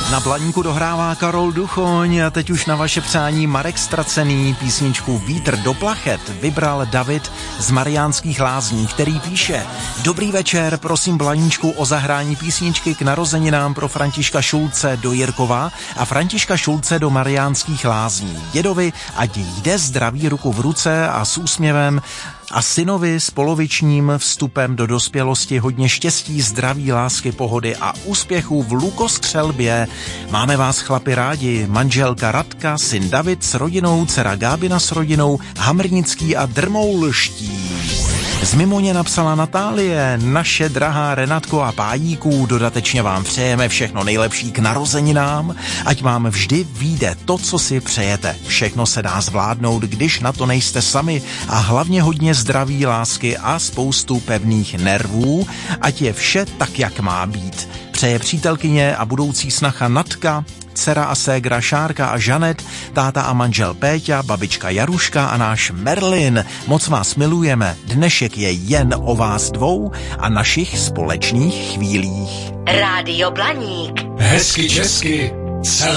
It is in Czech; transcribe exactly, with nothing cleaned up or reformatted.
Na Blaníku dohrává Karol Duchoň a teď už na vaše přání Marek Stracený písničku Vítr do plachet vybral David z Mariánských Lázní, který píše: Dobrý večer, prosím Blaníčku o zahrání písničky k narozeninám pro Františka Šulce do Jirkova a Františka Šulce do Mariánských Lázní. Dědovi ať jde zdraví ruku v ruce a s úsměvem a synovi s polovičním vstupem do dospělosti hodně štěstí, zdraví, lásky, pohody a úspěchů v lukostřelbě. Máme vás chlapi rádi, manželka Radka, syn David s rodinou, dcera Gábina s rodinou, Hamrnický a Drmoulští. Z Mimoně napsala Natálie: Naše drahá Renatko a pájíků, dodatečně vám přejeme všechno nejlepší k narozeninám, ať vám vždy vyjde to, co si přejete. Všechno se dá zvládnout, když na to nejste sami, a hlavně hodně zdraví, lásky a spoustu pevných nervů, ať je vše tak, jak má být. Přeje přítelkyně a budoucí snacha Natka, dcera a ségra Šárka a Žanet, táta a manžel Péťa, babička Jaruška a náš Merlin. Moc vás milujeme, dnešek je jen o vás dvou a našich společných chvílích. Rádio Blaník. Hezky česky, celé